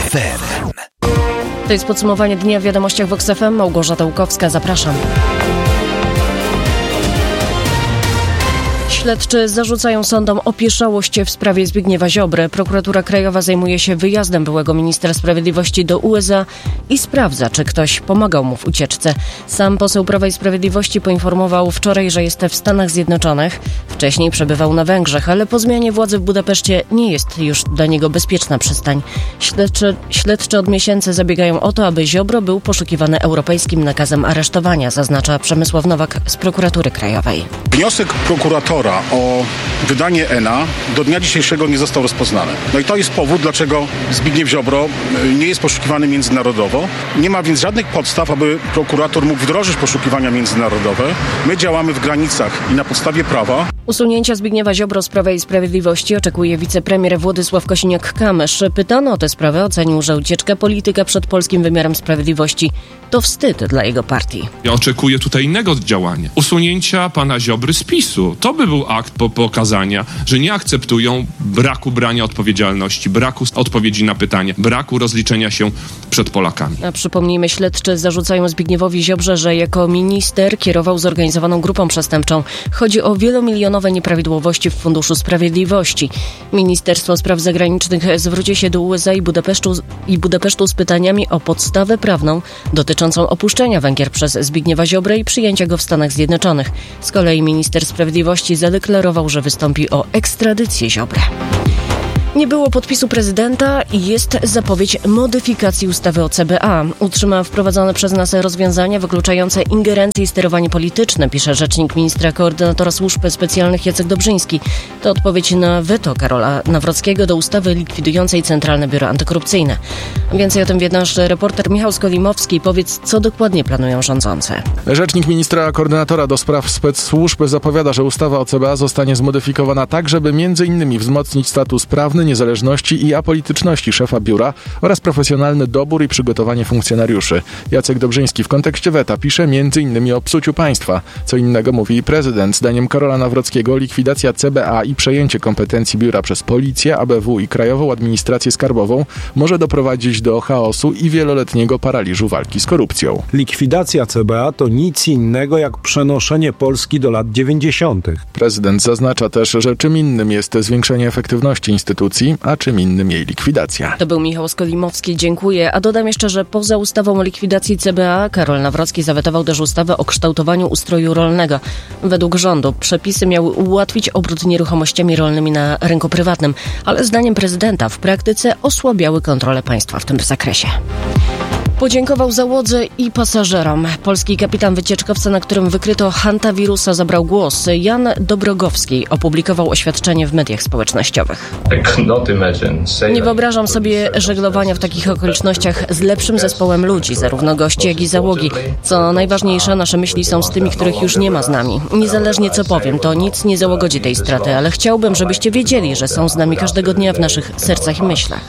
FM. To jest podsumowanie dnia w wiadomościach Vox FM. Małgorzata Łukowska, zapraszam. Śledczy zarzucają sądom opieszałość w sprawie Zbigniewa Ziobry. Prokuratura Krajowa zajmuje się wyjazdem byłego ministra sprawiedliwości do USA i sprawdza, czy ktoś pomagał mu w ucieczce. Sam poseł Prawa i Sprawiedliwości poinformował wczoraj, że jest w Stanach Zjednoczonych. Wcześniej przebywał na Węgrzech, ale po zmianie władzy w Budapeszcie nie jest już dla niego bezpieczna przystań. Śledczy od miesięcy zabiegają o to, aby Ziobro był poszukiwany europejskim nakazem aresztowania, zaznacza Przemysław Nowak z Prokuratury Krajowej. Wniosek prokuratora o wydanie ENA do dnia dzisiejszego nie został rozpoznany. No i to jest powód, dlaczego Zbigniew Ziobro nie jest poszukiwany międzynarodowo. Nie ma więc żadnych podstaw, aby prokurator mógł wdrożyć poszukiwania międzynarodowe. My działamy w granicach i na podstawie prawa. Usunięcia Zbigniewa Ziobro z Prawa i Sprawiedliwości oczekuje wicepremier Władysław Kosiniak-Kamysz. Pytany o tę sprawę, ocenił, że ucieczka polityka przed polskim wymiarem sprawiedliwości to wstyd dla jego partii. Ja oczekuję tutaj innego działania. Usunięcia pana Ziobry z PiS-u. To by był akt pokazania, że nie akceptują braku brania odpowiedzialności, braku odpowiedzi na pytanie, braku rozliczenia się przed Polakami. A przypomnijmy, śledczy zarzucają Zbigniewowi Ziobrze, że jako minister kierował zorganizowaną grupą przestępczą. Chodzi o wielomilionowe nieprawidłowości w Funduszu Sprawiedliwości. Ministerstwo Spraw Zagranicznych zwróci się do USA i Budapesztu z pytaniami o podstawę prawną dotyczącą opuszczenia Węgier przez Zbigniewa Ziobrę i przyjęcia go w Stanach Zjednoczonych. Z kolei minister sprawiedliwości zadeklarował, że wystąpi o ekstradycję Ziobry. Nie było podpisu prezydenta i jest zapowiedź modyfikacji ustawy o CBA. Utrzyma wprowadzone przez nas rozwiązania wykluczające ingerencję i sterowanie polityczne, pisze rzecznik ministra koordynatora służb specjalnych Jacek Dobrzyński. To odpowiedź na weto Karola Nawrockiego do ustawy likwidującej Centralne Biuro Antykorupcyjne. Więcej o tym wie nasz reporter Michał Skolimowski. Powiedz, co dokładnie planują rządzący. Rzecznik ministra koordynatora do spraw specsłużb zapowiada, że ustawa o CBA zostanie zmodyfikowana tak, żeby m.in. wzmocnić status prawny, niezależności i apolityczności szefa biura oraz profesjonalny dobór i przygotowanie funkcjonariuszy. Jacek Dobrzyński w kontekście weta pisze m.in. o psuciu państwa. Co innego mówi prezydent. Zdaniem Karola Nawrockiego likwidacja CBA i przejęcie kompetencji biura przez Policję, ABW i Krajową Administrację Skarbową może doprowadzić do chaosu i wieloletniego paraliżu walki z korupcją. Likwidacja CBA to nic innego jak przenoszenie Polski do lat 90. Prezydent zaznacza też, że czym innym jest zwiększenie efektywności instytucji, a czym innym jej likwidacja. To był Michał Skolimowski, dziękuję. A dodam jeszcze, że poza ustawą o likwidacji CBA Karol Nawrocki zawetował też ustawę o kształtowaniu ustroju rolnego. Według rządu przepisy miały ułatwić obrót nieruchomościami rolnymi na rynku prywatnym, ale zdaniem prezydenta w praktyce osłabiały kontrolę państwa w tym zakresie. Podziękował załodze i pasażerom. Polski kapitan wycieczkowca, na którym wykryto hantawirusa, zabrał głos. Jan Dobrogowski opublikował oświadczenie w mediach społecznościowych. Nie wyobrażam sobie żeglowania w takich okolicznościach z lepszym zespołem ludzi, zarówno gości, jak i załogi. Co najważniejsze, nasze myśli są z tymi, których już nie ma z nami. Niezależnie co powiem, to nic nie załagodzi tej straty, ale chciałbym, żebyście wiedzieli, że są z nami każdego dnia w naszych sercach i myślach.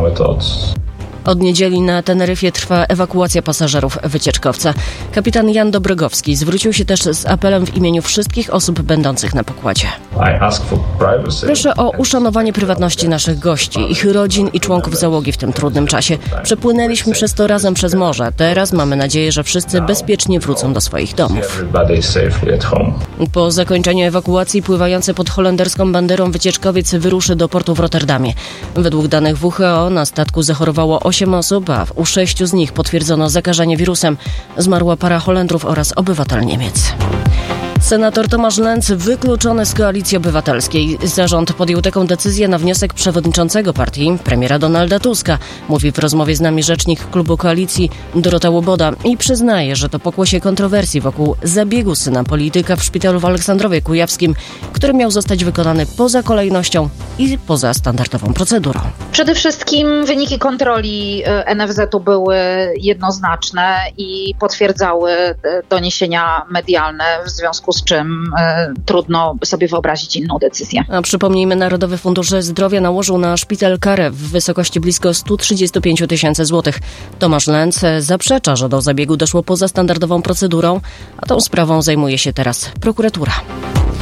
Od niedzieli na Teneryfie trwa ewakuacja pasażerów wycieczkowca. Kapitan Jan Dobrogowski zwrócił się też z apelem w imieniu wszystkich osób będących na pokładzie. Proszę o uszanowanie prywatności naszych gości, ich rodzin i członków załogi w tym trudnym czasie. Przepłynęliśmy przez to razem przez morze. Teraz mamy nadzieję, że wszyscy bezpiecznie wrócą do swoich domów. Po zakończeniu ewakuacji pływający pod holenderską banderą wycieczkowiec wyruszy do portu w Rotterdamie. Według danych WHO na statku zachorowało 8 osób, a u 6 z nich potwierdzono zakażenie wirusem. Zmarła para Holendrów oraz obywatel Niemiec. Senator Tomasz Lenz wykluczony z Koalicji Obywatelskiej. Zarząd podjął taką decyzję na wniosek przewodniczącego partii, premiera Donalda Tuska, mówi w rozmowie z nami rzecznik klubu Koalicji Dorota Łoboda i przyznaje, że to pokłosie kontrowersji wokół zabiegu syna polityka w szpitalu w Aleksandrowie Kujawskim, który miał zostać wykonany poza kolejnością i poza standardową procedurą. Przede wszystkim wyniki kontroli NFZ-u były jednoznaczne i potwierdzały doniesienia medialne, w związku z czym trudno sobie wyobrazić inną decyzję. A przypomnijmy, Narodowy Fundusz Zdrowia nałożył na szpital karę w wysokości blisko 135 000 złotych. Tomasz Lenz zaprzecza, że do zabiegu doszło poza standardową procedurą, a tą sprawą zajmuje się teraz prokuratura.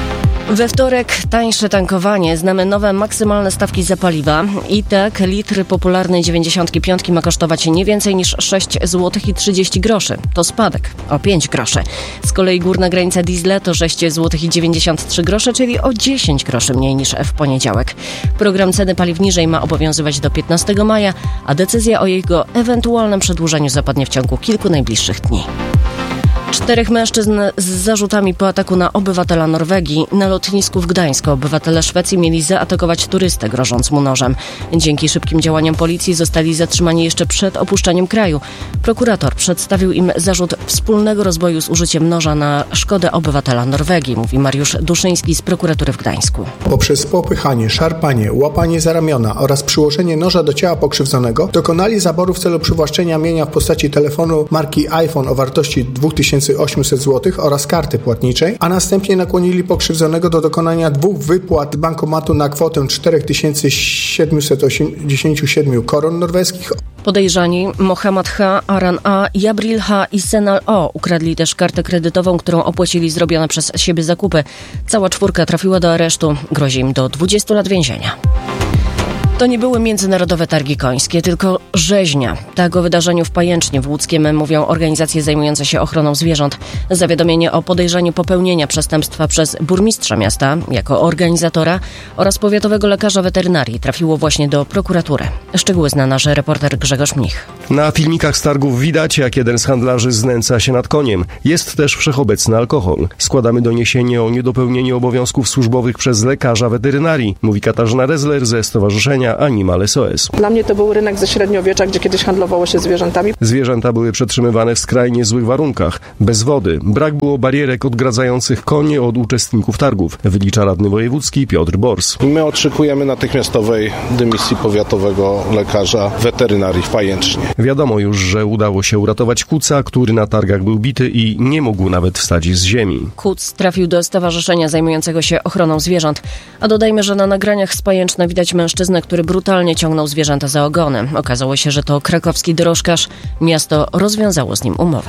We wtorek tańsze tankowanie. Znamy nowe maksymalne stawki za paliwa. I tak litr popularnej 95 ma kosztować nie więcej niż 6 zł i 30 groszy. To spadek o 5 groszy. Z kolei górna granica diesla to 6 zł i 93 grosze, czyli o 10 groszy mniej niż w poniedziałek. Program ceny paliw niżej ma obowiązywać do 15 maja, a decyzja o jego ewentualnym przedłużeniu zapadnie w ciągu kilku najbliższych dni. 4 mężczyzn z zarzutami po ataku na obywatela Norwegii. Na lotnisku w Gdańsku obywatele Szwecji mieli zaatakować turystę, grożąc mu nożem. Dzięki szybkim działaniom policji zostali zatrzymani jeszcze przed opuszczeniem kraju. Prokurator przedstawił im zarzut wspólnego rozboju z użyciem noża na szkodę obywatela Norwegii, mówi Mariusz Duszyński z prokuratury w Gdańsku. Poprzez popychanie, szarpanie, łapanie za ramiona oraz przyłożenie noża do ciała pokrzywdzonego dokonali zaboru w celu przywłaszczenia mienia w postaci telefonu marki iPhone o wartości 2800 zł oraz karty płatniczej, a następnie nakłonili pokrzywdzonego do dokonania 2 wypłat bankomatu na kwotę 4787 koron norweskich. Podejrzani Mohamed H., Aran A., Jabril H. i Senal O. ukradli też kartę kredytową, którą opłacili zrobione przez siebie zakupy. Cała 4 trafiła do aresztu. Grozi im do 20 lat więzienia. To nie były międzynarodowe targi końskie, tylko rzeźnia. Tak o wydarzeniu w Pajęcznie w Łódzkiem mówią organizacje zajmujące się ochroną zwierząt. Zawiadomienie o podejrzeniu popełnienia przestępstwa przez burmistrza miasta jako organizatora oraz powiatowego lekarza weterynarii trafiło właśnie do prokuratury. Szczegóły zna nasz reporter Grzegorz Mnich. Na filmikach z targów widać, jak jeden z handlarzy znęca się nad koniem. Jest też wszechobecny alkohol. Składamy doniesienie o niedopełnieniu obowiązków służbowych przez lekarza weterynarii, mówi Katarzyna Rezler ze Stowarzyszenia Animal SOS. Dla mnie to był rynek ze średniowiecza, gdzie kiedyś handlowało się zwierzętami. Zwierzęta były przetrzymywane w skrajnie złych warunkach, bez wody. Brak było barierek odgradzających konie od uczestników targów, wylicza radny wojewódzki Piotr Bors. My oczekujemy natychmiastowej dymisji powiatowego lekarza weterynarii w Pajęcznie. Wiadomo już, że udało się uratować kuca, który na targach był bity i nie mógł nawet wstać z ziemi. Kuc trafił do stowarzyszenia zajmującego się ochroną zwierząt. A dodajmy, że na nagraniach z Pajęczna widać mężczyznę, który brutalnie ciągnął zwierzęta za ogony. Okazało się, że to krakowski dorożkarz. Miasto rozwiązało z nim umowę.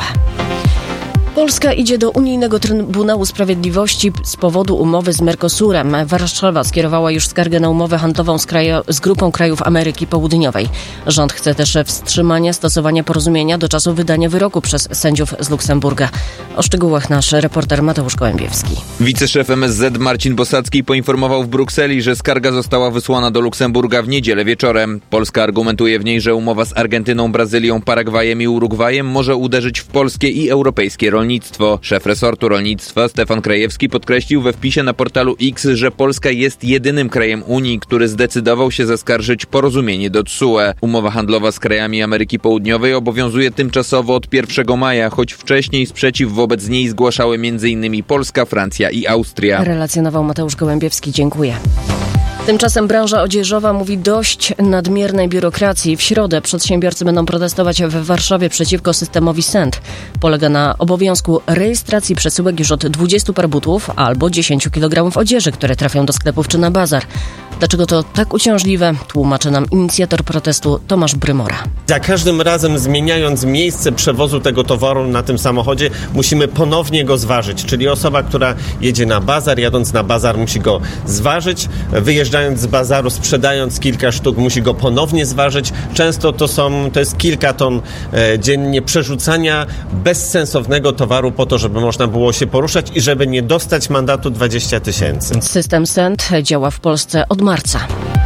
Polska idzie do Unijnego Trybunału Sprawiedliwości z powodu umowy z Mercosurem. Warszawa skierowała już skargę na umowę handlową z grupą krajów Ameryki Południowej. Rząd chce też wstrzymania stosowania porozumienia do czasu wydania wyroku przez sędziów z Luksemburga. O szczegółach nasz reporter Mateusz Gołębiewski. Wiceszef MSZ Marcin Bosacki poinformował w Brukseli, że skarga została wysłana do Luksemburga w niedzielę wieczorem. Polska argumentuje w niej, że umowa z Argentyną, Brazylią, Paragwajem i Urugwajem może uderzyć w polskie i europejskie rolnictwo. Szef resortu rolnictwa Stefan Krajewski podkreślił we wpisie na portalu X, że Polska jest jedynym krajem Unii, który zdecydował się zaskarżyć porozumienie do TSUE. Umowa handlowa z krajami Ameryki Południowej obowiązuje tymczasowo od 1 maja, choć wcześniej sprzeciw wobec niej zgłaszały m.in. Polska, Francja i Austria. Relacjonował Mateusz Gołębiewski. Dziękuję. Tymczasem branża odzieżowa mówi dość nadmiernej biurokracji. W środę przedsiębiorcy będą protestować w Warszawie przeciwko systemowi SENT. Polega na obowiązku rejestracji przesyłek już od 20 par butów albo 10 kg odzieży, które trafią do sklepów czy na bazar. Dlaczego to tak uciążliwe? Tłumaczy nam inicjator protestu Tomasz Brymora. Za każdym razem zmieniając miejsce przewozu tego towaru na tym samochodzie, musimy ponownie go zważyć. Czyli osoba, która jedzie na bazar, jadąc na bazar musi go zważyć, wyjeżdżając z bazaru, sprzedając kilka sztuk, musi go ponownie zważyć. Często to jest kilka ton dziennie przerzucania bezsensownego towaru po to, żeby można było się poruszać i żeby nie dostać mandatu 20 000. System SENT działa w Polsce od marca.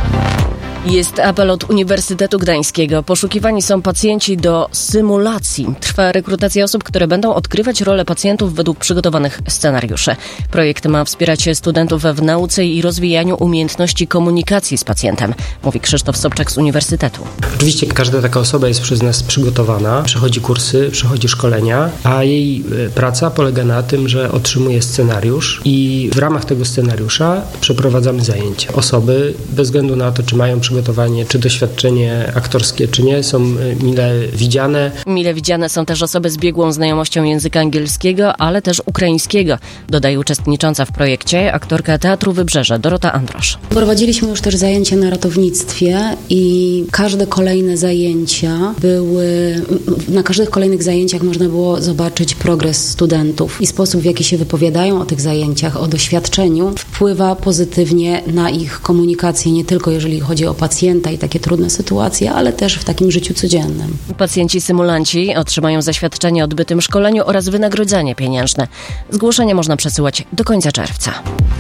Jest apel od Uniwersytetu Gdańskiego. Poszukiwani są pacjenci do symulacji. Trwa rekrutacja osób, które będą odgrywać rolę pacjentów według przygotowanych scenariuszy. Projekt ma wspierać studentów w nauce i rozwijaniu umiejętności komunikacji z pacjentem, mówi Krzysztof Sobczak z Uniwersytetu. Oczywiście każda taka osoba jest przez nas przygotowana, przechodzi kursy, przechodzi szkolenia, a jej praca polega na tym, że otrzymuje scenariusz i w ramach tego scenariusza przeprowadzamy zajęcia. Osoby bez względu na to, czy mają przygotowanie, czy doświadczenie aktorskie, czy nie, są mile widziane. Mile widziane są też osoby z biegłą znajomością języka angielskiego, ale też ukraińskiego, dodaje uczestnicząca w projekcie aktorka Teatru Wybrzeże Dorota Androsz. Prowadziliśmy już też zajęcia na ratownictwie i każde kolejne zajęcia na każdych kolejnych zajęciach można było zobaczyć progres studentów i sposób, w jaki się wypowiadają o tych zajęciach, o doświadczeniu, wpływa pozytywnie na ich komunikację, nie tylko jeżeli chodzi o pacjenta i takie trudne sytuacje, ale też w takim życiu codziennym. Pacjenci symulanci otrzymają zaświadczenie o odbytym szkoleniu oraz wynagrodzenie pieniężne. Zgłoszenie można przesyłać do końca czerwca.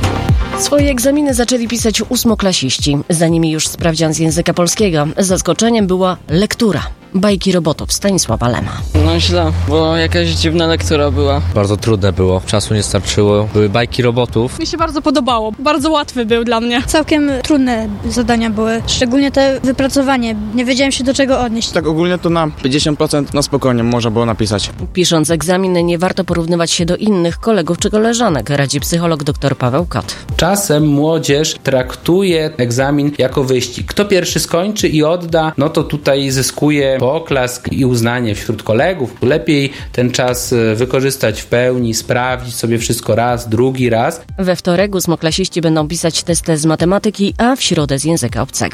Swoje egzaminy zaczęli pisać 8-klasiści. Za nimi już sprawdzian z języka polskiego. Zaskoczeniem była lektura. Bajki robotów Stanisława Lema. No źle, bo jakaś dziwna lektura była. Bardzo trudne było, czasu nie starczyło. Były bajki robotów. Mi się bardzo podobało, bardzo łatwy był dla mnie. Całkiem trudne zadania były, szczególnie te wypracowanie. Nie wiedziałem się do czego odnieść. Tak ogólnie to na 50% na spokojnie można było napisać. Pisząc egzamin nie warto porównywać się do innych kolegów czy koleżanek, radzi psycholog dr Paweł Kot. Czasem młodzież traktuje egzamin jako wyścig. Kto pierwszy skończy i odda, no to tutaj zyskuje poklask i uznanie wśród kolegów. Lepiej ten czas wykorzystać w pełni, sprawdzić sobie wszystko raz, drugi raz. We wtorek 8-klasiści będą pisać testy z matematyki, a w środę z języka obcego.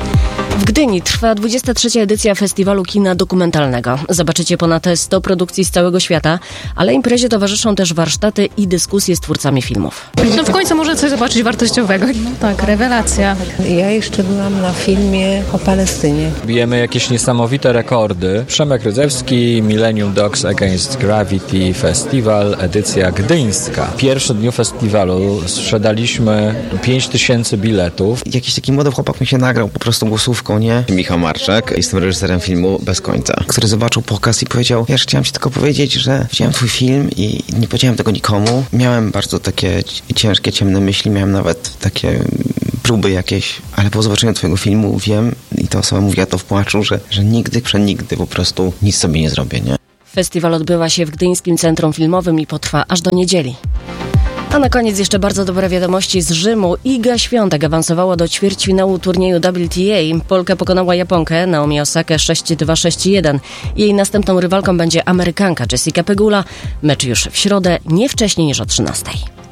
W Gdyni trwa 23. edycja Festiwalu Kina Dokumentalnego. Zobaczycie ponad 100 produkcji z całego świata, ale imprezie towarzyszą też warsztaty i dyskusje z twórcami filmów. No w końcu może coś zobaczyć wartościowego. No tak, rewelacja. Ja jeszcze byłam na filmie o Palestynie. Bijemy jakieś niesamowite rekordy. Przemek Rydzewski, Millennium Dogs Against Gravity Festival, edycja gdyńska. W pierwszym dniu festiwalu sprzedaliśmy 5000 biletów. Jakiś taki młody chłopak mi się nagrał po prostu głosówką. Nie? Michał Marczak, jestem reżyserem filmu Bez końca, który zobaczył pokaz i powiedział: wiesz, chciałem ci tylko powiedzieć, że widziałem twój film i nie powiedziałem tego nikomu. Miałem bardzo takie ciężkie, ciemne myśli, miałem nawet takie próby jakieś, ale po zobaczeniu twojego filmu wiem, i ta osoba mówiła to w płaczu, że nigdy, przenigdy po prostu nic sobie nie zrobię, nie? Festiwal odbywa się w Gdyńskim Centrum Filmowym i potrwa aż do niedzieli. A na koniec jeszcze bardzo dobre wiadomości z Rzymu. Iga Świątek awansowała do ćwierćfinału turnieju WTA. Polka pokonała Japonkę Naomi Osakę 6-2-6-1. Jej następną rywalką będzie Amerykanka Jessica Pegula. Mecz już w środę, nie wcześniej niż o 13:00.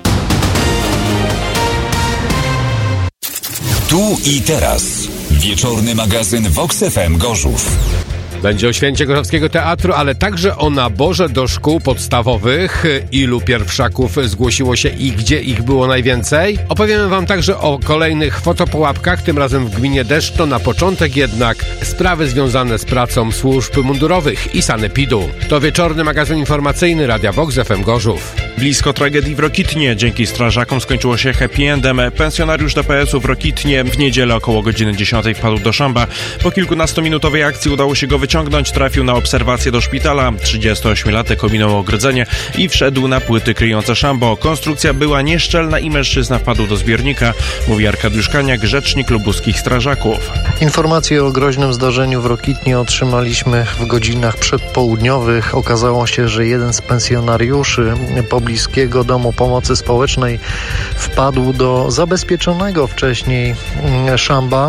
Tu i teraz. Wieczorny magazyn Vox FM Gorzów. Będzie o święcie Gorzowskiego Teatru, ale także o naborze do szkół podstawowych. Ilu pierwszaków zgłosiło się i gdzie ich było najwięcej? Opowiemy wam także o kolejnych fotopułapkach, tym razem w gminie Deszcz. Na początek jednak sprawy związane z pracą służb mundurowych i sanepidu. To wieczorny magazyn informacyjny Radia Vox FM Gorzów. Blisko tragedii w Rokitnie. Dzięki strażakom skończyło się happy endem. Pensjonariusz DPS-u w Rokitnie w niedzielę około godziny 10 wpadł do szamba. Po kilkunastominutowej akcji udało się go wyciągnąć. Trafił na obserwację do szpitala. 38-latek ominął ogrodzenie i wszedł na płyty kryjące szambo. Konstrukcja była nieszczelna i mężczyzna wpadł do zbiornika, mówi Arkadiusz Kaniak, rzecznik lubuskich strażaków. Informacje o groźnym zdarzeniu w Rokitnie otrzymaliśmy w godzinach przedpołudniowych. Okazało się, że jeden z pensjonariuszy pobliskiego domu pomocy społecznej wpadł do zabezpieczonego wcześniej szamba.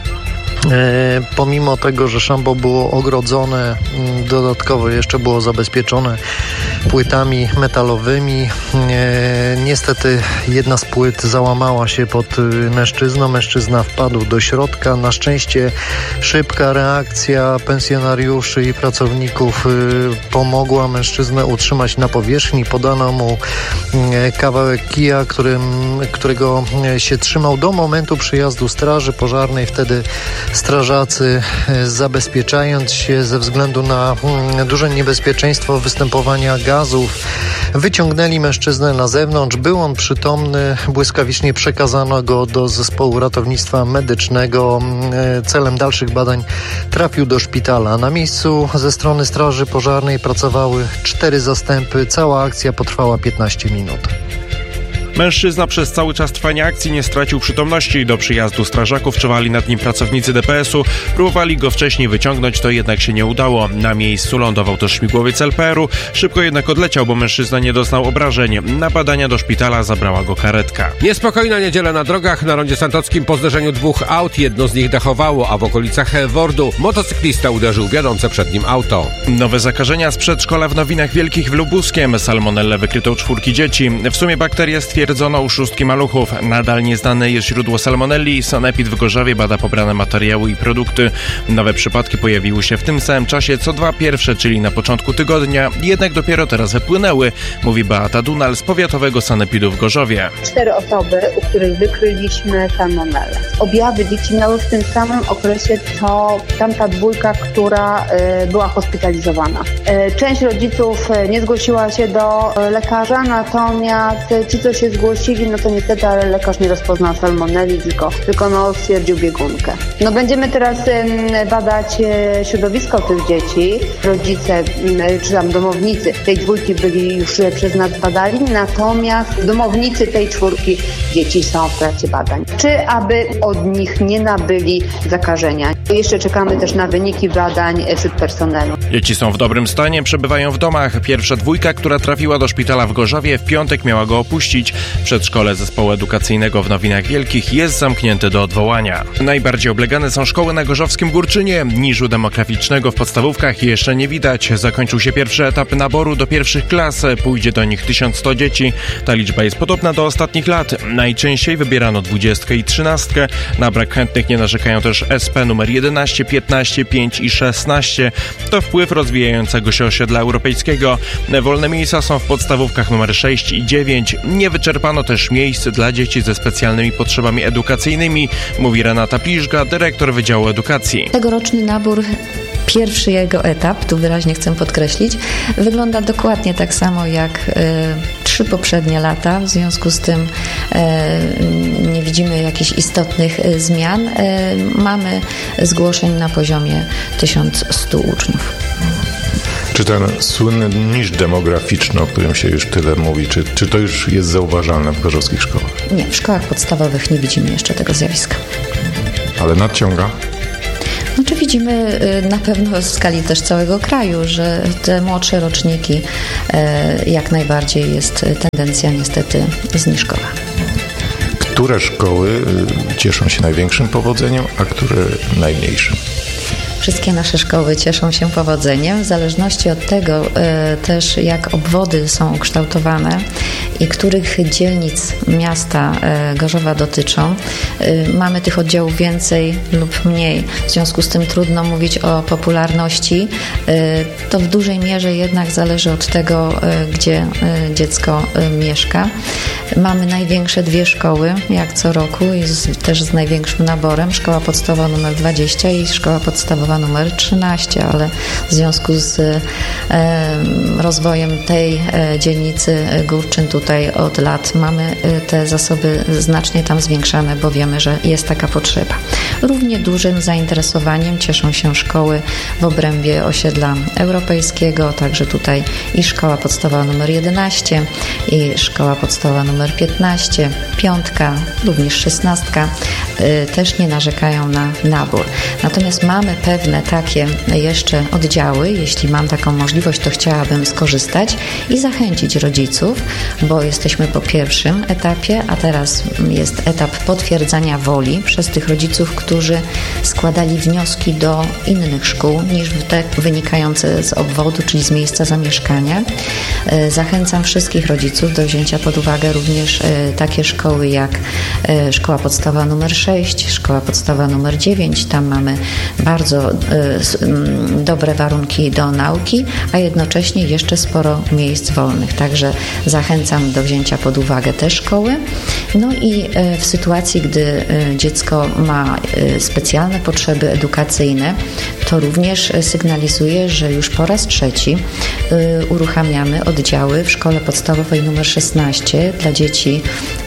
Pomimo tego, że szambo było ogrodzone, dodatkowo jeszcze było zabezpieczone płytami metalowymi. Niestety jedna z płyt załamała się pod mężczyzną. Mężczyzna wpadł do środka. Na szczęście szybka reakcja pensjonariuszy i pracowników pomogła mężczyznę utrzymać na powierzchni. Podano mu kawałek kija, którego się trzymał do momentu przyjazdu straży pożarnej. Wtedy strażacy, zabezpieczając się ze względu na duże niebezpieczeństwo występowania gazów, wyciągnęli mężczyznę na zewnątrz. Był on przytomny. Błyskawicznie przekazano go do zespołu ratownictwa medycznego. Celem dalszych badań trafił do szpitala. Na miejscu ze strony straży pożarnej pracowały 4 zastępy. Cała akcja potrwała 15 minut. Mężczyzna przez cały czas trwania akcji nie stracił przytomności. Do przyjazdu strażaków czuwali nad nim pracownicy DPS-u. Próbowali go wcześniej wyciągnąć, to jednak się nie udało. Na miejscu lądował też śmigłowiec LPR-u. Szybko jednak odleciał, bo mężczyzna nie doznał obrażeń. Na badania do szpitala zabrała go karetka. Niespokojna niedziela na drogach. Na rondzie Santockim po zderzeniu dwóch aut. Jedno z nich dachowało, a w okolicach Wordu motocyklista uderzył w jadące przed nim auto. Nowe zakażenia z przedszkola w Nowinach Wielkich w Lubuskiem. Salmonellę wykryto u 4 dzieci. W sumie bakterię stwierdzono u 6 maluchów. Nadal nieznane jest źródło salmonelli. Sanepid w Gorzowie bada pobrane materiały i produkty. Nowe przypadki pojawiły się w tym samym czasie co 2 pierwsze, czyli na początku tygodnia. Jednak dopiero teraz wypłynęły, mówi Beata Dunal z powiatowego sanepidu w Gorzowie. 4 osoby, u których wykryliśmy salmonellę. Objawy dzieci miały w tym samym okresie co tamta 2, która była hospitalizowana. Część rodziców nie zgłosiła się do lekarza, natomiast ci, co się zgłosili, no to niestety, ale lekarz nie rozpoznał salmonelli, tylko stwierdził biegunkę. Będziemy teraz badać środowisko tych dzieci. Rodzice, czy tam domownicy tej 2 byli już przez nas badani, natomiast domownicy tej 4 dzieci są w trakcie badań. Czy aby od nich nie nabyli zakażenia. Jeszcze czekamy też na wyniki badań wśród personelu. Dzieci są w dobrym stanie, przebywają w domach. Pierwsza 2, która trafiła do szpitala w Gorzowie, w piątek miała go opuścić. Przedszkole zespołu edukacyjnego w Nowinach Wielkich jest zamknięte do odwołania. Najbardziej oblegane są szkoły na gorzowskim Górczynie. Niżu demograficznego w podstawówkach jeszcze nie widać. Zakończył się pierwszy etap naboru do pierwszych klas. Pójdzie do nich 1100 dzieci. Ta liczba jest podobna do ostatnich lat. Najczęściej wybierano 20 i 13. Na brak chętnych nie narzekają też SP numer 11, 15, 5 i 16. To wpływ rozwijającego się osiedla europejskiego. Wolne miejsca są w podstawówkach numer 6 i 9. Nie wyczerpano też miejsc dla dzieci ze specjalnymi potrzebami edukacyjnymi, mówi Renata Piżga, dyrektor Wydziału Edukacji. Tegoroczny nabór, pierwszy jego etap, tu wyraźnie chcę podkreślić, wygląda dokładnie tak samo jak 3 poprzednie lata. W związku z tym nie widzimy jakichś istotnych zmian. Mamy zgłoszeń na poziomie 1100 uczniów. Czy ten słynny niż demograficzny, o którym się już tyle mówi, czy to już jest zauważalne w gorzowskich szkołach? Nie, w szkołach podstawowych nie widzimy jeszcze tego zjawiska. Ale nadciąga? Znaczy widzimy na pewno w skali też całego kraju, że te młodsze roczniki jak najbardziej jest tendencja niestety zniżkowa. Które szkoły cieszą się największym powodzeniem, a które najmniejszym? Wszystkie nasze szkoły cieszą się powodzeniem, w zależności od tego też jak obwody są ukształtowane i których dzielnic miasta Gorzowa dotyczą. Mamy tych oddziałów więcej lub mniej, w związku z tym trudno mówić o popularności. To w dużej mierze jednak zależy od tego, gdzie dziecko mieszka. Mamy największe 2 szkoły, jak co roku, jest też z największym naborem. Szkoła podstawowa numer 20 i szkoła podstawowa numer 13, ale w związku z rozwojem tej dzielnicy Górczyn tutaj od lat mamy te zasoby znacznie tam zwiększane, bo wiemy, że jest taka potrzeba. Równie dużym zainteresowaniem cieszą się szkoły w obrębie osiedla europejskiego, także tutaj i szkoła podstawowa numer 11 i szkoła podstawowa numer 15, 5, również 16 też nie narzekają na nabór. Natomiast mamy pewne takie jeszcze oddziały, jeśli mam taką możliwość, to chciałabym skorzystać i zachęcić rodziców, bo jesteśmy po pierwszym etapie, a teraz jest etap potwierdzania woli przez tych rodziców, którzy składali wnioski do innych szkół niż te wynikające z obwodu, czyli z miejsca zamieszkania. Zachęcam wszystkich rodziców do wzięcia pod uwagę również takie szkoły jak szkoła podstawowa numer 6, szkoła podstawowa numer 9. Tam mamy bardzo dobre warunki do nauki, a jednocześnie jeszcze sporo miejsc wolnych. Także zachęcam do wzięcia pod uwagę te szkoły. No i w sytuacji, gdy dziecko ma specjalne potrzeby edukacyjne, to również sygnalizuję, że już po raz 3 uruchamiamy oddziały w szkole podstawowej numer 16 dla dzieci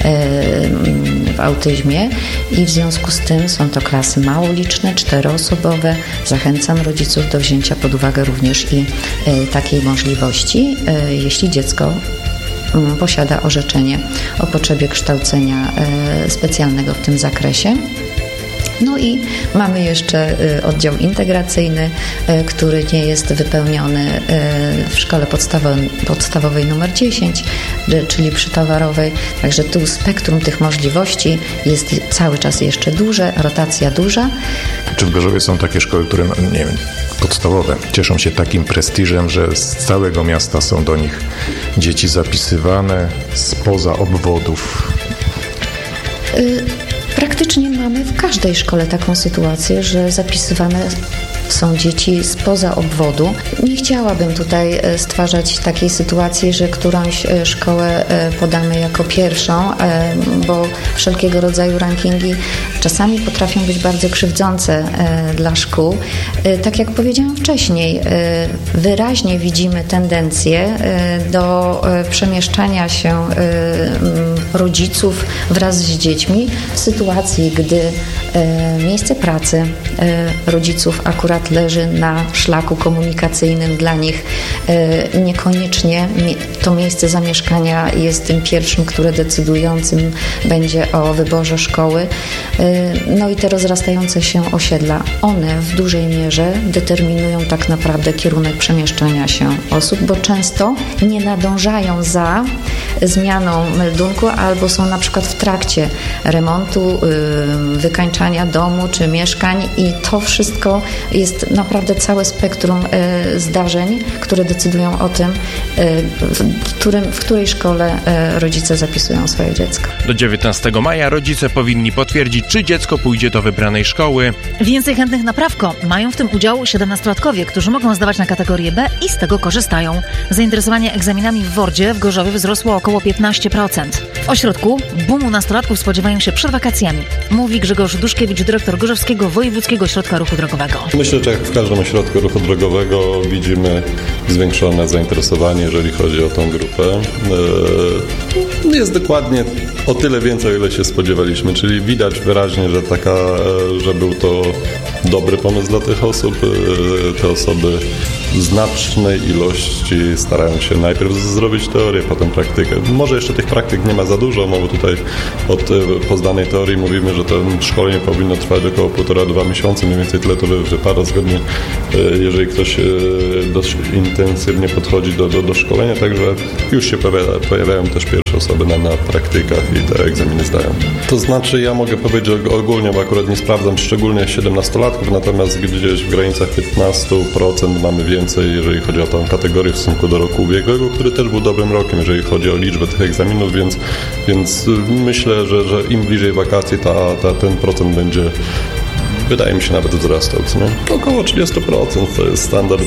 w autyzmie i w związku z tym są to klasy małoliczne, 4-osobowe. Zachęcam rodziców do wzięcia pod uwagę również i takiej możliwości, jeśli dziecko posiada orzeczenie o potrzebie kształcenia specjalnego w tym zakresie. No i mamy jeszcze oddział integracyjny, który nie jest wypełniony w szkole podstawowej numer 10, czyli przytowarowej. Także tu spektrum tych możliwości jest cały czas jeszcze duże, rotacja duża. Czy w Gorzowie są takie szkoły, które, nie wiem, podstawowe, cieszą się takim prestiżem, że z całego miasta są do nich dzieci zapisywane spoza obwodów? Praktycznie mamy w każdej szkole taką sytuację, że zapisywane są dzieci spoza obwodu. Nie chciałabym tutaj stwarzać takiej sytuacji, że którąś szkołę podamy jako pierwszą, bo wszelkiego rodzaju rankingi czasami potrafią być bardzo krzywdzące dla szkół. Tak jak powiedziałam wcześniej, wyraźnie widzimy tendencję do przemieszczania się rodziców wraz z dziećmi w sytuacji, gdy miejsce pracy rodziców akurat leży na szlaku komunikacyjnym dla nich. Niekoniecznie to miejsce zamieszkania jest tym pierwszym, które decydującym będzie o wyborze szkoły. No i te rozrastające się osiedla, one w dużej mierze determinują tak naprawdę kierunek przemieszczania się osób, bo często nie nadążają za zmianą meldunku albo są na przykład w trakcie remontu, wykańczania domu czy mieszkań i to wszystko jest naprawdę całe spektrum zdarzeń, które decydują o tym, w której szkole rodzice zapisują swoje dziecko. Do 19 maja rodzice powinni potwierdzić, czy dziecko pójdzie do wybranej szkoły. Więcej chętnych na prawko mają w tym udział 17-latkowie, którzy mogą zdawać na kategorię B i z tego korzystają. Zainteresowanie egzaminami w WORD-zie w Gorzowie wzrosło około 15%. W ośrodku boomu nastolatków spodziewają się przed wakacjami, mówi Grzegorz Duszkiewicz, dyrektor Gorzowskiego Wojewódzkiego Ośrodka Ruchu Drogowego. Myślę, że jak w każdym ośrodku ruchu drogowego widzimy zwiększone zainteresowanie, jeżeli chodzi o tą grupę. Jest dokładnie o tyle więcej, o ile się spodziewaliśmy, czyli widać wyraźnie, że był to dobry pomysł dla tych osób. Te osoby w znacznej ilości starają się najpierw zrobić teorię, potem praktykę. Może jeszcze tych praktyk nie ma za dużo, bo tutaj po zdanej teorii mówimy, że to szkolenie powinno trwać około 1,5-2 miesiące, mniej więcej tyle to wypada zgodnie, jeżeli ktoś dość intensywnie podchodzi do szkolenia, także już się pojawiają też pierwsze osoby na praktykach i te egzaminy zdają. To znaczy ja mogę powiedzieć ogólnie, bo akurat nie sprawdzam szczególnie 17-latków, natomiast gdzieś w granicach 15% mamy więcej, jeżeli chodzi o tą kategorię w stosunku do roku ubiegłego, który też był dobrym rokiem, jeżeli chodzi o liczbę tych egzaminów, więc myślę, że im bliżej wakacji ten procent będzie, wydaje mi się, nawet wzrastał. Nie? Około 30% to jest standard,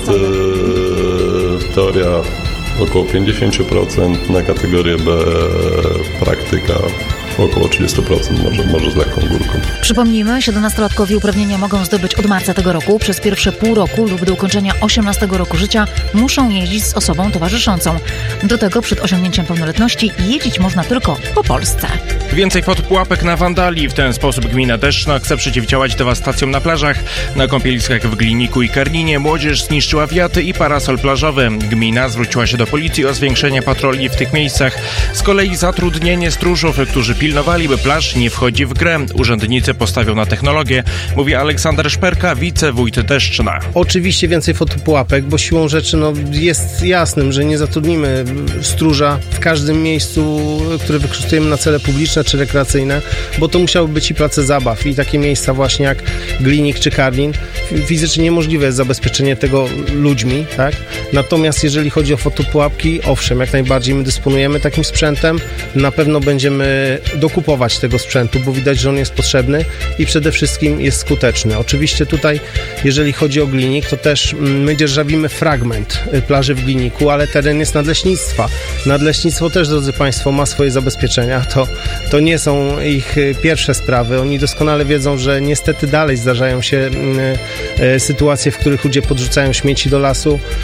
teoria około 50%, na kategorię B praktyka około 30%, może z lekką górką. Przypomnijmy, 17-latkowie uprawnienia mogą zdobyć od marca tego roku. Przez pierwsze pół roku lub do ukończenia 18 roku życia muszą jeździć z osobą towarzyszącą. Do tego przed osiągnięciem pełnoletności jeździć można tylko po Polsce. Więcej fotopułapek na wandali. W ten sposób gmina Deszczna chce przeciwdziałać dewastacjom na plażach. Na kąpieliskach w Gliniku i Karlinie młodzież zniszczyła wiaty i parasol plażowy. Gmina zwróciła się do policji o zwiększenie patroli w tych miejscach. Z kolei zatrudnienie stróżów, którzy pilnowali, by plaż nie wchodzi w grę. Urzędnicy postawią na technologię, mówi Aleksander Szperka, wicewójt Deszczna. Oczywiście więcej fotopułapek, bo siłą rzeczy jest jasnym, że nie zatrudnimy stróża w każdym miejscu, które wykorzystujemy na cele publiczne czy rekreacyjne, bo to musiały być i place zabaw i takie miejsca właśnie jak Glinik czy Karlin. Fizycznie niemożliwe jest zabezpieczenie tego ludźmi, tak? Natomiast jeżeli chodzi o fotopułapki, owszem, jak najbardziej my dysponujemy takim sprzętem, na pewno będziemy dokupować tego sprzętu, bo widać, że on jest potrzebny i przede wszystkim jest skuteczny. Oczywiście tutaj, jeżeli chodzi o Glinik, to też my dzierżawimy fragment plaży w Gliniku, ale teren jest nadleśnictwa. Nadleśnictwo też, drodzy Państwo, ma swoje zabezpieczenia. To nie są ich pierwsze sprawy. Oni doskonale wiedzą, że niestety dalej zdarzają się sytuacje, w których ludzie podrzucają śmieci do lasu, w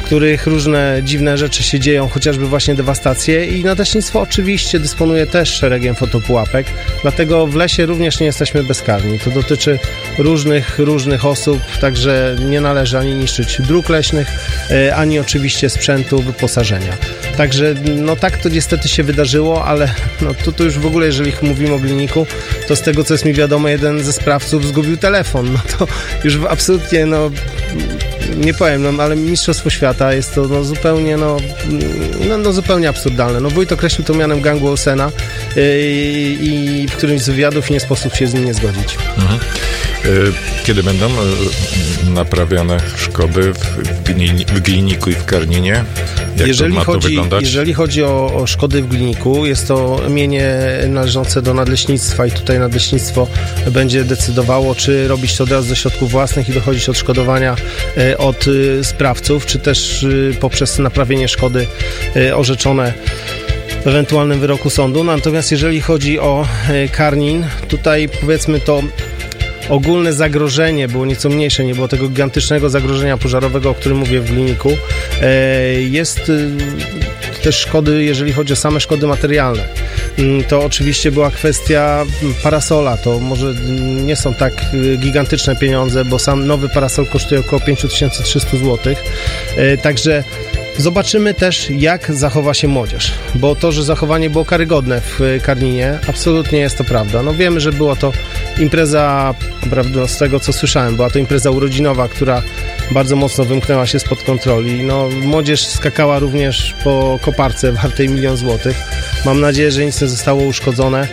których różne dziwne rzeczy się dzieją, chociażby właśnie dewastacje, i nadleśnictwo oczywiście dysponuje też szeregiem fotopułapek, dlatego w lesie również nie jesteśmy bezkarni. To dotyczy różnych osób, także nie należy ani niszczyć dróg leśnych, ani oczywiście sprzętu, wyposażenia. Także no tak to niestety się wydarzyło, ale no to już w ogóle, jeżeli mówimy o Gliniku, to z tego co jest mi wiadomo, jeden ze sprawców zgubił telefon. No to już absolutnie, no nie powiem, no ale mistrzostwo świata jest to zupełnie, zupełnie absurdalne. No wójt określił to mianem gangu Olsena i w którymś z wywiadów nie sposób się z nim nie zgodzić. Mhm. Kiedy będą naprawiane szkody w Gliniku i w Karninie? Jak to ma to wyglądać? Jeżeli chodzi o szkody w Gliniku, jest to mienie należące do nadleśnictwa i tutaj nadleśnictwo będzie decydowało, czy robić to od razu ze środków własnych i dochodzić odszkodowania od sprawców, czy też poprzez naprawienie szkody orzeczone w ewentualnym wyroku sądu. Natomiast jeżeli chodzi o Karnin, tutaj powiedzmy to ogólne zagrożenie było nieco mniejsze, nie było tego gigantycznego zagrożenia pożarowego, o którym mówię w Gliniku. Jest też szkody, jeżeli chodzi o same szkody materialne. To oczywiście była kwestia parasola. To może nie są tak gigantyczne pieniądze, bo sam nowy parasol kosztuje około 5300 zł. Także zobaczymy też, jak zachowa się młodzież, bo to, że zachowanie było karygodne w Karninie, absolutnie jest to prawda. No wiemy, że była to impreza, prawda, z tego co słyszałem, była to impreza urodzinowa, która bardzo mocno wymknęła się spod kontroli. No, młodzież skakała również po koparce wartej 1 000 000 złotych. Mam nadzieję, że nic nie zostało uszkodzone.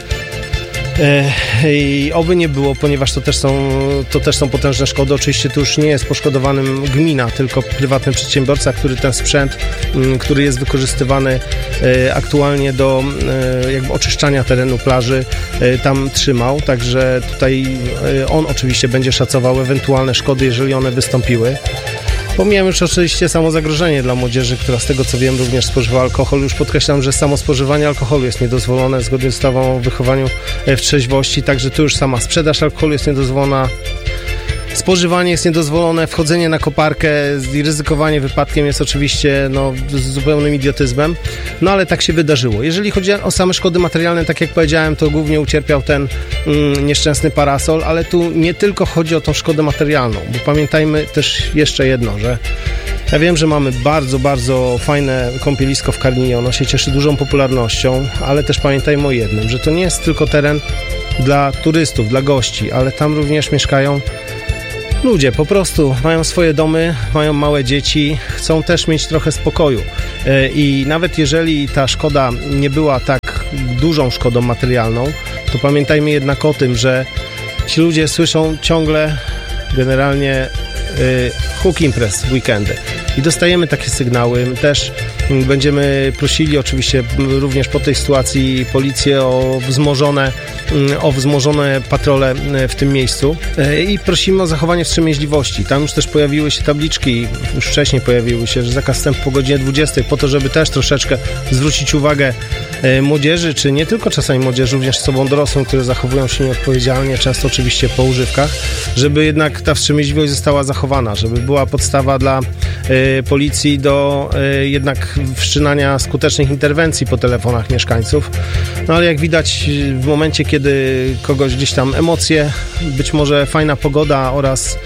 I oby nie było, ponieważ to też są potężne szkody. Oczywiście tu już nie jest poszkodowanym gmina, tylko prywatny przedsiębiorca, który ten sprzęt, który jest wykorzystywany aktualnie do jakby oczyszczania terenu plaży, tam trzymał, także tutaj on oczywiście będzie szacował ewentualne szkody, jeżeli one wystąpiły. Pomijam już oczywiście samo zagrożenie dla młodzieży, która z tego co wiem również spożywa alkohol. Już podkreślam, że samo spożywanie alkoholu jest niedozwolone zgodnie z ustawą o wychowaniu w trzeźwości, także tu już sama sprzedaż alkoholu jest niedozwolona, spożywanie jest niedozwolone, wchodzenie na koparkę i ryzykowanie wypadkiem jest oczywiście zupełnym idiotyzmem, no ale tak się wydarzyło. Jeżeli chodzi o same szkody materialne, tak jak powiedziałem, to głównie ucierpiał ten nieszczęsny parasol, ale tu nie tylko chodzi o tą szkodę materialną, bo pamiętajmy też jeszcze jedno, że ja wiem, że mamy bardzo, bardzo fajne kąpielisko w Karninie, ono się cieszy dużą popularnością, ale też pamiętajmy o jednym, że to nie jest tylko teren dla turystów, dla gości, ale tam również mieszkają ludzie, po prostu mają swoje domy, mają małe dzieci, chcą też mieć trochę spokoju i nawet jeżeli ta szkoda nie była tak dużą szkodą materialną, to pamiętajmy jednak o tym, że ci ludzie słyszą ciągle generalnie huk imprez w weekendy i dostajemy takie sygnały. My też będziemy prosili oczywiście również po tej sytuacji policję o wzmożone patrole w tym miejscu i prosimy o zachowanie wstrzemięźliwości. Tam już też pojawiły się tabliczki, już wcześniej pojawiły się, że zakaz wstępu po godzinie 20 po to, żeby też troszeczkę zwrócić uwagę młodzieży, czy nie tylko czasami młodzieży, również osobom dorosłym, które zachowują się nieodpowiedzialnie, często oczywiście po używkach, żeby jednak ta wstrzemięźliwość została zachowana, żeby była podstawa dla policji do jednak wszczynania skutecznych interwencji po telefonach mieszkańców. No ale jak widać w momencie, kiedy kogoś gdzieś tam emocje, być może fajna pogoda oraz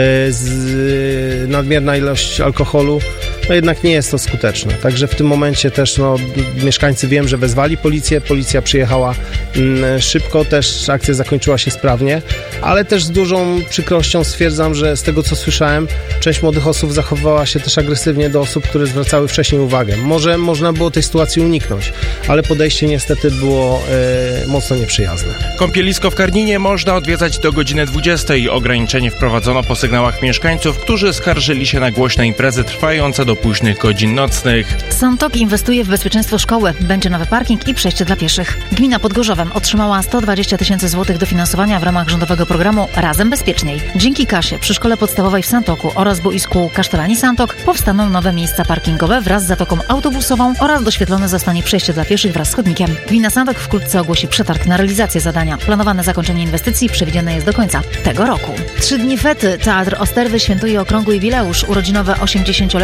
nadmierna ilość alkoholu, no jednak nie jest to skuteczne. Także w tym momencie też mieszkańcy wiem, że wezwali policję, policja przyjechała szybko, też akcja zakończyła się sprawnie, ale też z dużą przykrością stwierdzam, że z tego co słyszałem, część młodych osób zachowywała się też agresywnie do osób, które zwracały wcześniej uwagę. Może można było tej sytuacji uniknąć, ale podejście niestety było mocno nieprzyjazne. Kąpielisko w Karninie można odwiedzać do godziny 20. Ograniczenie wprowadzono po sygnałach mieszkańców, którzy skarżyli się na głośne imprezy trwające do późnych godzin nocnych. Santok inwestuje w bezpieczeństwo szkoły. Będzie nowy parking i przejście dla pieszych. Gmina pod Gorzowem otrzymała 120 000 złotych dofinansowania w ramach rządowego programu Razem Bezpieczniej. Dzięki kasie przy szkole podstawowej w Santoku oraz boisku Kasztelani Santok powstaną nowe miejsca parkingowe wraz z zatoką autobusową oraz doświetlone zostanie przejście dla pieszych wraz z chodnikiem. Gmina Santok wkrótce ogłosi przetarg na realizację zadania. Planowane zakończenie inwestycji przewidziane jest do końca tego roku. 3 dni fety. Teatr Osterwy świętuje okrągły jubileusz. Urodzinowe 80-lecie odbędzie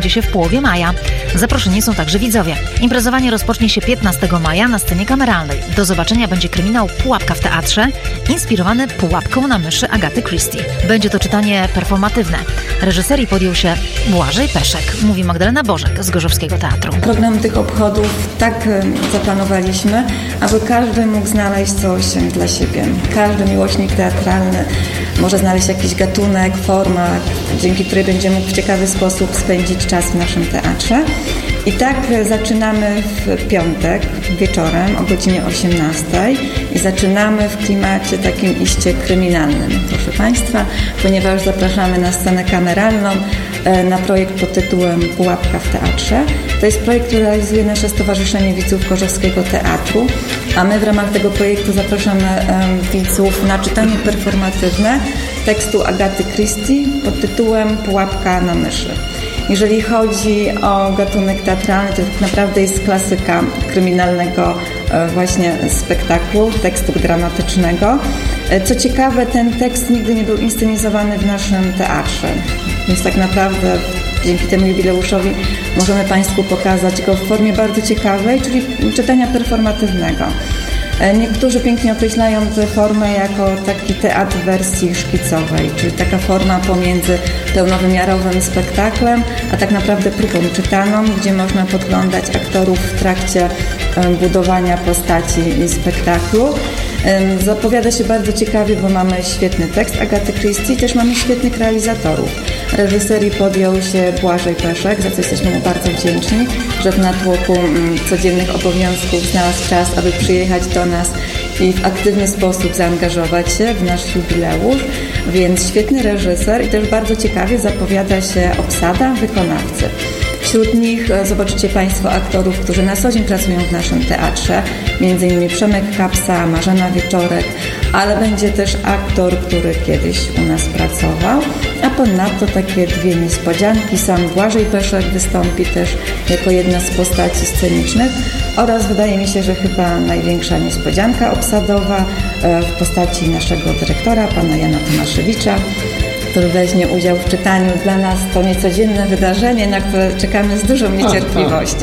rozpocznie się w połowie maja. Zaproszeni są także widzowie. Imprezowanie rozpocznie się 15 maja na scenie kameralnej. Do zobaczenia będzie kryminał Pułapka w teatrze, inspirowany Pułapką na myszy Agaty Christie. Będzie to czytanie performatywne. Reżyserii podjął się Błażej Peszek, mówi Magdalena Bożek z Gorzowskiego Teatru. Program tych obchodów tak zaplanowaliśmy, aby każdy mógł znaleźć coś dla siebie. Każdy miłośnik teatralny może znaleźć jakiś gatunek, format, dzięki której będzie mógł w ciekawy sposób spędzić czas w naszym teatrze. I tak zaczynamy w piątek wieczorem o godzinie 18 i zaczynamy w klimacie takim iście kryminalnym, proszę Państwa, ponieważ zapraszamy na scenę kameralną na projekt pod tytułem Pułapka w teatrze. To jest projekt, który realizuje nasze Stowarzyszenie Widzów Gorzowskiego Teatru, a my w ramach tego projektu zapraszamy widzów na czytanie performatywne tekstu Agaty Christie pod tytułem Pułapka na myszy. Jeżeli chodzi o gatunek teatralny, to tak naprawdę jest klasyka kryminalnego właśnie spektaklu, tekstu dramatycznego. Co ciekawe, ten tekst nigdy nie był inscenizowany w naszym teatrze, więc tak naprawdę dzięki temu jubileuszowi możemy Państwu pokazać go w formie bardzo ciekawej, czyli czytania performatywnego. Niektórzy pięknie określają tę formę jako taki teatr w wersji szkicowej, czyli taka forma pomiędzy pełnowymiarowym spektaklem, a tak naprawdę próbą czytaną, gdzie można podglądać aktorów w trakcie budowania postaci i spektaklu. Zapowiada się bardzo ciekawie, bo mamy świetny tekst Agaty Christie, też mamy świetnych realizatorów. Reżyserii podjął się Błażej Peszek, za co jesteśmy mu bardzo wdzięczni, że w natłoku codziennych obowiązków znalazł czas, aby przyjechać do nas i w aktywny sposób zaangażować się w nasz jubileusz, więc świetny reżyser i też bardzo ciekawie zapowiada się obsada wykonawcy. Wśród nich zobaczycie Państwo aktorów, którzy na co dzień pracują w naszym teatrze, m.in. Przemek Kapsa, Marzena Wieczorek, ale będzie też aktor, który kiedyś u nas pracował, a ponadto takie dwie niespodzianki. Sam Błażej Peszek wystąpi też jako jedna z postaci scenicznych oraz wydaje mi się, że chyba największa niespodzianka obsadowa w postaci naszego dyrektora, pana Jana Tomaszewicza, który weźmie udział w czytaniu. Dla nas to niecodzienne wydarzenie, na które czekamy z dużą niecierpliwością.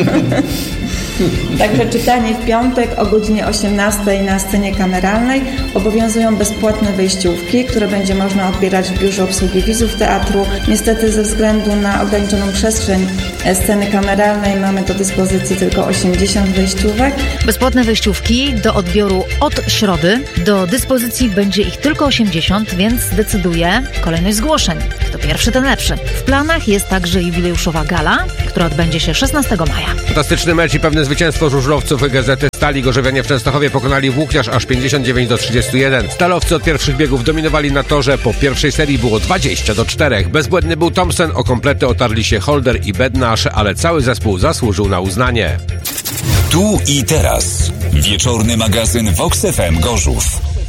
Także czytanie w piątek o godzinie 18 na scenie kameralnej. Obowiązują bezpłatne wejściówki, które będzie można odbierać w biurze obsługi widzów teatru. Niestety ze względu na ograniczoną przestrzeń sceny kameralnej mamy do dyspozycji tylko 80 wejściówek. Bezpłatne wejściówki do odbioru od środy. Do dyspozycji będzie ich tylko 80, więc decyduje kolejność zgłoszeń. Kto pierwszy, ten lepszy. W planach jest także jubileuszowa gala, która odbędzie się 16 maja. Fantastyczny mecz i pewne zwycięstwo żużlowców Gazety Stali. Gorzowianie w Częstochowie pokonali Włókniarz aż 59-31. Stalowcy od pierwszych biegów dominowali na torze. Po pierwszej serii było 20-4. Bezbłędny był Thompson, o komplety otarli się Holder i Bednarz, ale cały zespół zasłużył na uznanie. Tu i teraz. Wieczorny magazyn Vox FM Gorzów.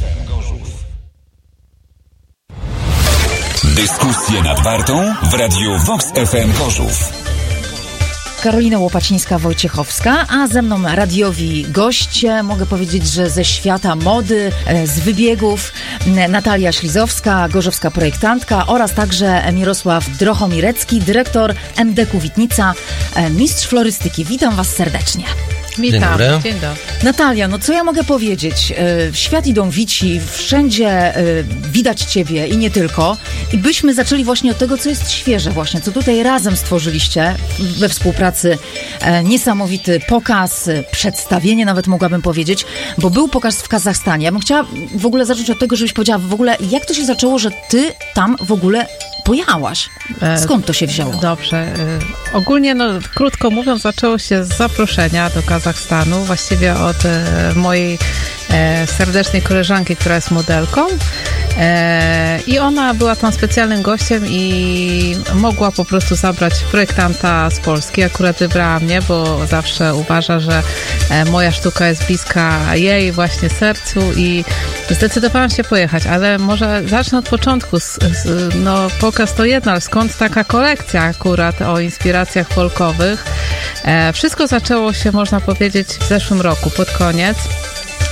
Dyskusje nad Wartą w radiu Vox FM Gorzów. Karolina Łopacińska-Wojciechowska, a ze mną radiowi goście, mogę powiedzieć, że ze świata mody, z wybiegów, Natalia Ślizowska, gorzowska projektantka oraz także Mirosław Drochomirecki, dyrektor MDK Witnica, mistrz florystyki. Witam Was serdecznie. Witam. Dzień dobry. Natalia, no co ja mogę powiedzieć? W świat idą wici, wszędzie widać Ciebie i nie tylko. I byśmy zaczęli właśnie od tego, co jest świeże właśnie, co tutaj razem stworzyliście we współpracy. Niesamowity pokaz, przedstawienie nawet mogłabym powiedzieć, bo był pokaz w Kazachstanie. Ja bym chciała w ogóle zacząć od tego, żebyś powiedziała w ogóle, jak to się zaczęło, że Ty tam w ogóle pojechałaś? Skąd to się wzięło? Dobrze. Ogólnie, no, krótko mówiąc, zaczęło się z zaproszenia do Kazachstanu, właściwie od mojej serdecznej koleżanki, która jest modelką i ona była tam specjalnym gościem i mogła po prostu zabrać projektanta z Polski. Akurat wybrała mnie, bo zawsze uważa, że moja sztuka jest bliska jej właśnie sercu i zdecydowałam się pojechać, ale może zacznę od początku. No, pokaz to jedno, ale skąd taka kolekcja akurat o inspiracjach folkowych? Wszystko zaczęło się, można powiedzieć, w zeszłym roku, pod koniec.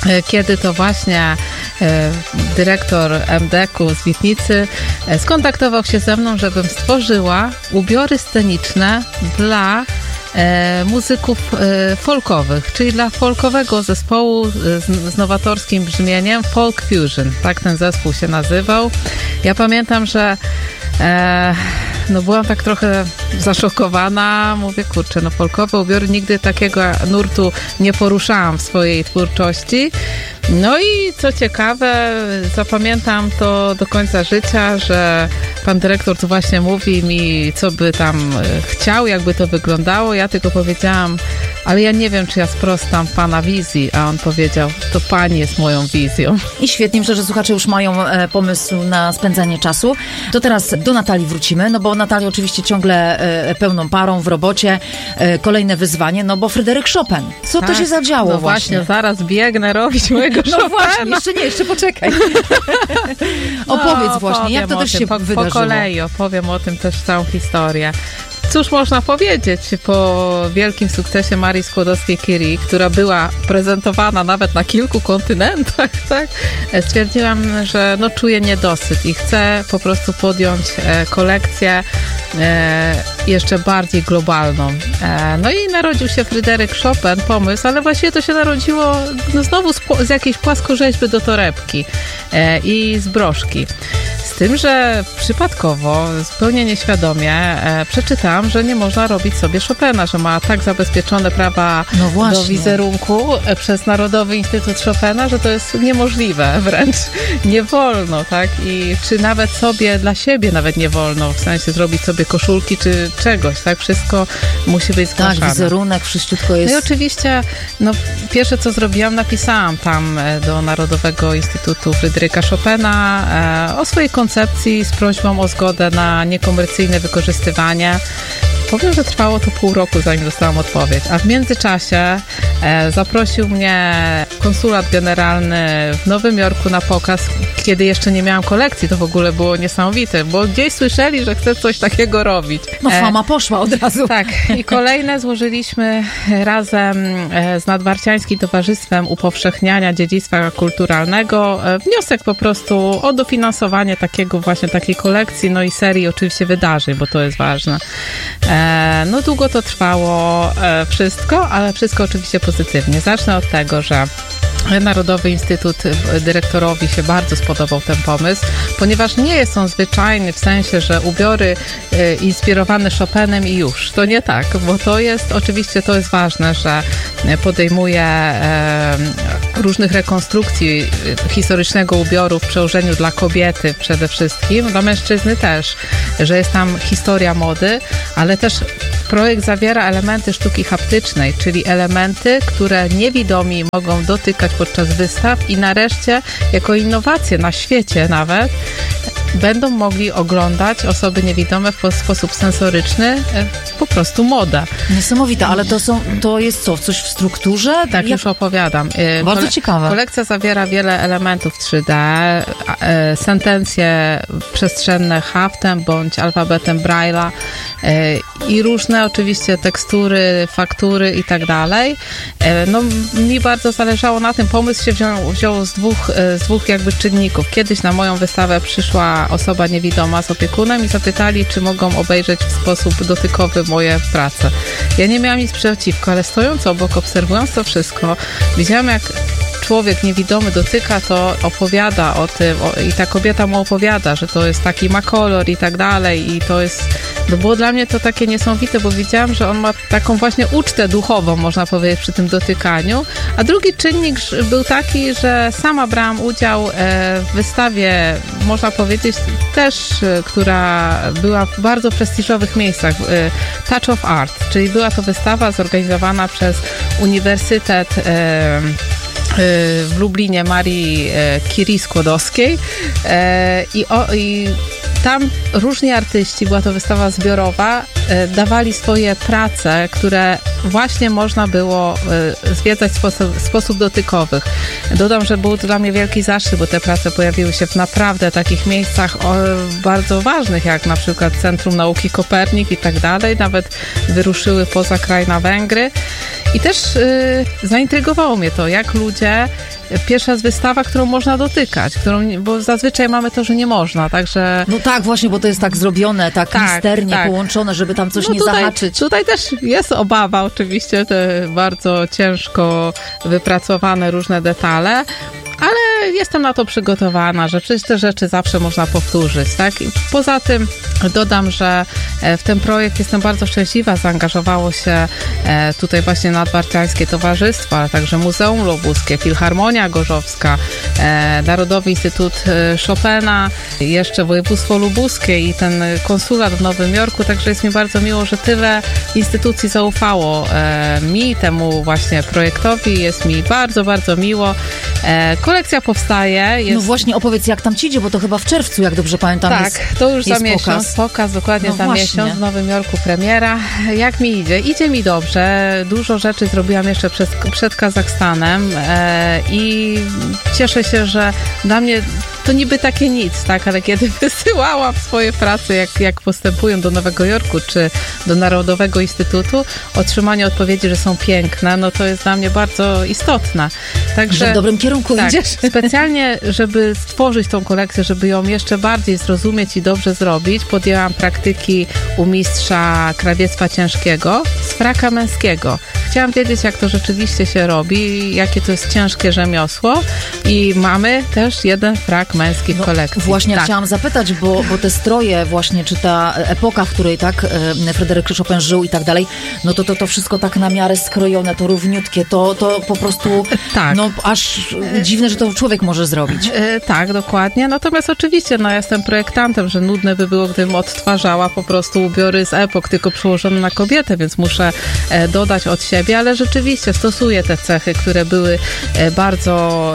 kiedy to właśnie dyrektor MDK-u z Witnicy skontaktował się ze mną, żebym stworzyła ubiory sceniczne dla muzyków folkowych, czyli dla folkowego zespołu z nowatorskim brzmieniem Folk Fusion. Tak ten zespół się nazywał. Ja pamiętam, że byłam tak trochę zaszokowana. Mówię, kurczę, folkowe ubiory, nigdy takiego nurtu nie poruszałam w swojej twórczości. No i co ciekawe, zapamiętam to do końca życia, że pan dyrektor tu właśnie mówi mi, co by tam chciał, jakby to wyglądało. Ja tylko powiedziałam, ale ja nie wiem, czy ja sprostam pana wizji, a on powiedział, to pani jest moją wizją. I świetnie, myślę, że słuchacze już mają pomysł na spędzanie czasu. To teraz do Natalii wrócimy, bo Natalia oczywiście ciągle pełną parą w robocie. Kolejne wyzwanie, bo Fryderyk Chopin. Co to się zadziało no właśnie? Zaraz biegnę robić mojego Chopina. No właśnie, jeszcze poczekaj. Opowiedz właśnie, jak to też się wydarzyło. Po kolei opowiem o tym też całą historię. Cóż można powiedzieć po wielkim sukcesie Marii Skłodowskiej-Curie, która była prezentowana nawet na kilku kontynentach, tak? Stwierdziłam, że czuję niedosyt i chcę po prostu podjąć kolekcję jeszcze bardziej globalną. No i narodził się Fryderyk Chopin, pomysł, ale właściwie to się narodziło znowu z jakiejś płaskorzeźby do torebki i z broszki. Z tym, że przypadkowo, zupełnie nieświadomie przeczytałam, że nie można robić sobie Chopina, że ma tak zabezpieczone prawa do wizerunku przez Narodowy Instytut Chopina, że to jest niemożliwe wręcz. Nie wolno, tak? I czy nawet sobie, dla siebie nawet nie wolno, w sensie zrobić sobie koszulki czy czegoś, tak? Wszystko musi być zgłaszane. Tak, wizerunek, wszyściutko jest. No i oczywiście, pierwsze co zrobiłam, napisałam tam do Narodowego Instytutu Fryderyka Chopina o swojej koncepcji z prośbą o zgodę na niekomercyjne wykorzystywanie. Powiem, że trwało to pół roku, zanim dostałam odpowiedź. A w międzyczasie zaprosił mnie konsulat generalny w Nowym Jorku na pokaz, kiedy jeszcze nie miałam kolekcji. To w ogóle było niesamowite, bo gdzieś słyszeli, że chcę coś takiego robić. Fama poszła od razu. Tak. I kolejne złożyliśmy razem z Nadwarciańskim Towarzystwem Upowszechniania Dziedzictwa Kulturalnego wniosek po prostu o dofinansowanie takiej kolekcji, i serii oczywiście wydarzeń, bo to jest ważne. Długo to trwało wszystko, ale wszystko oczywiście pozytywnie. Zacznę od tego, że Narodowy Instytut dyrektorowi się bardzo spodobał ten pomysł, ponieważ nie jest on zwyczajny w sensie, że ubiory inspirowane Chopinem i już. To nie tak, bo to jest ważne, że podejmuje różnych rekonstrukcji historycznego ubioru w przełożeniu dla kobiety przede wszystkim, dla mężczyzny też, że jest tam historia mody, ale też projekt zawiera elementy sztuki haptycznej, czyli elementy, które niewidomi mogą dotykać podczas wystaw i nareszcie, jako innowację na świecie nawet, będą mogli oglądać osoby niewidome w sposób sensoryczny po prostu modę. Niesamowite, ale to jest co? Coś w strukturze? Tak, już opowiadam. Bardzo ciekawe. Kolekcja zawiera wiele elementów 3D, sentencje przestrzenne haftem bądź alfabetem Braille'a i różne oczywiście tekstury, faktury i tak dalej. Mi bardzo zależało na tym. Pomysł się wziął z dwóch jakby czynników. Kiedyś na moją wystawę przyszła osoba niewidoma z opiekunem i zapytali, czy mogą obejrzeć w sposób dotykowy moje prace. Ja nie miałam nic przeciwko, ale stojąc obok, obserwując to wszystko, widziałam, jak człowiek niewidomy dotyka, to opowiada o tym i ta kobieta mu opowiada, że to jest taki ma kolor i tak dalej i to jest, było dla mnie to takie niesamowite, bo widziałam, że on ma taką właśnie ucztę duchową, można powiedzieć, przy tym dotykaniu, a drugi czynnik był taki, że sama brałam udział w wystawie, można powiedzieć, też, która była w bardzo prestiżowych miejscach, Touch of Art, czyli była to wystawa zorganizowana przez Uniwersytet w Lublinie Marii Curie Skłodowskiej i tam różni artyści, była to wystawa zbiorowa, dawali swoje prace, które właśnie można było zwiedzać w sposób dotykowych. Dodam, że był to dla mnie wielki zaszczyt, bo te prace pojawiły się w naprawdę takich miejscach bardzo ważnych, jak na przykład Centrum Nauki Kopernik i tak dalej. Nawet wyruszyły poza kraj na Węgry. I też zaintrygowało mnie to, jak ludzie... Pierwsza jest wystawa, którą można dotykać, bo zazwyczaj mamy to, że nie można, także... No tak, właśnie, bo to jest tak zrobione, tak misternie połączone, żeby tam coś nie zahaczyć. Tutaj też jest obawa, oczywiście, te bardzo ciężko wypracowane różne detale, ale jestem na to przygotowana, że przecież te rzeczy zawsze można powtórzyć, tak? I poza tym dodam, że w ten projekt jestem bardzo szczęśliwa. Zaangażowało się tutaj właśnie Nadwarciańskie Towarzystwo, ale także Muzeum Lubuskie, Filharmonia Gorzowska, Narodowy Instytut Chopina, jeszcze Województwo Lubuskie i ten konsulat w Nowym Jorku, także jest mi bardzo miło, że tyle instytucji zaufało mi, temu właśnie projektowi. Jest mi bardzo, bardzo miło. Kolekcja powstaje. No właśnie, opowiedz, jak tam ci idzie, bo to chyba w czerwcu, jak dobrze pamiętam, jest to już za miesiąc. Pokaz dokładnie za miesiąc. W Nowym Jorku premiera. Jak mi idzie? Idzie mi dobrze. Dużo rzeczy zrobiłam jeszcze przed Kazachstanem i cieszę się, że dla mnie to niby takie nic, tak, ale kiedy wysyłałam swoje prace, jak postępują do Nowego Jorku czy do Narodowego Instytutu, otrzymanie odpowiedzi, że są piękne, no to jest dla mnie bardzo istotne. Także, że w dobrym kierunku idziesz. Specjalnie, żeby stworzyć tą kolekcję, żeby ją jeszcze bardziej zrozumieć i dobrze zrobić, podjęłam praktyki u mistrza krawiectwa ciężkiego z fraka męskiego. Chciałam wiedzieć, jak to rzeczywiście się robi, jakie to jest ciężkie rzemiosło i mamy też jeden frak męski w kolekcji. Właśnie chciałam zapytać, bo te stroje właśnie, czy ta epoka, w której tak Fryderyk Chopin żył i tak dalej, no to wszystko tak na miarę skrojone, to równiutkie, to po prostu no aż dziwne, że to człowiek może zrobić. Tak, dokładnie. Natomiast oczywiście, no ja jestem projektantem, że nudne by było, gdybym odtwarzała po prostu ubiory z epok, tylko przełożone na kobietę, więc muszę dodać od siebie, ale rzeczywiście stosuję te cechy, które były bardzo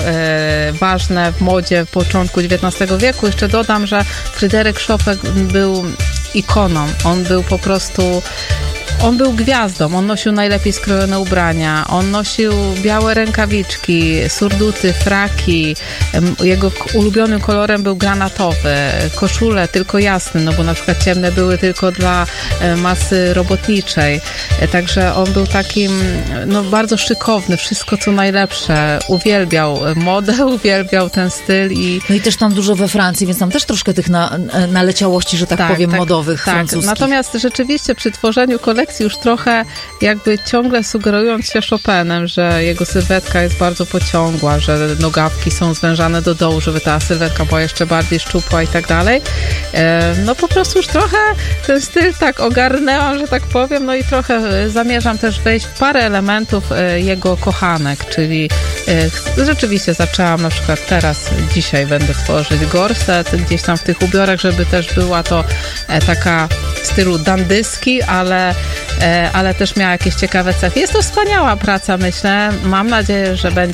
ważne w modzie w początku XIX wieku. Jeszcze dodam, że Fryderyk Chopin był ikoną. On był gwiazdą, on nosił najlepiej skrojone ubrania, on nosił białe rękawiczki, surduty, fraki, jego ulubionym kolorem był granatowy, koszule tylko jasne, no bo na przykład ciemne były tylko dla masy robotniczej, także on był takim, no bardzo szykowny, wszystko co najlepsze, uwielbiał modę, uwielbiał ten styl i... No i też tam dużo we Francji, więc tam też troszkę tych naleciałości, że tak powiem, modowych francuskich. Natomiast rzeczywiście przy tworzeniu kolekcji już trochę jakby ciągle sugerując się Chopinem, że jego sylwetka jest bardzo pociągła, że nogawki są zwężane do dołu, żeby ta sylwetka była jeszcze bardziej szczupła i tak dalej. No po prostu już trochę ten styl tak ogarnęłam, że tak powiem, no i trochę zamierzam też wejść w parę elementów jego kochanek, czyli rzeczywiście zaczęłam na przykład dzisiaj będę tworzyć gorset gdzieś tam w tych ubiorach, żeby też była to taka w stylu dandyski, ale też miała jakieś ciekawe cechy. Jest to wspaniała praca, myślę. Mam nadzieję, że będzie